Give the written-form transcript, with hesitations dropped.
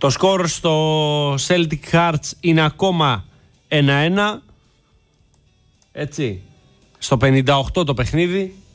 Το σκορ στο Celtic Hearts είναι ακόμα 1-1. Έτσι. Στο 58 το παιχνίδι.